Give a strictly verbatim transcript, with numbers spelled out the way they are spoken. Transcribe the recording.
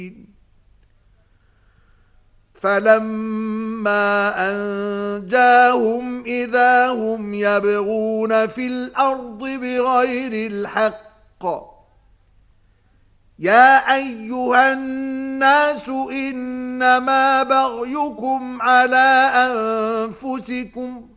فَلَمَّا أَنْجَاهُمْ إِذَا هُمْ يَبْغُونَ فِي الْأَرْضِ بِغَيْرِ الْحَقِّ يَا أَيُّهَا النَّاسُ إِنَّمَا بَغْيُكُمْ عَلَى أَنفُسِكُمْ